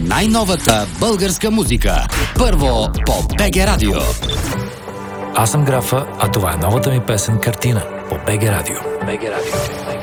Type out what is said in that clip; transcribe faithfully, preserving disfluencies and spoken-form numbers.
най-новата българска музика. Първо по БГ Радио. Аз съм Графа, а това е новата ми песен "Картина" по БГ Радио. БГ Радио.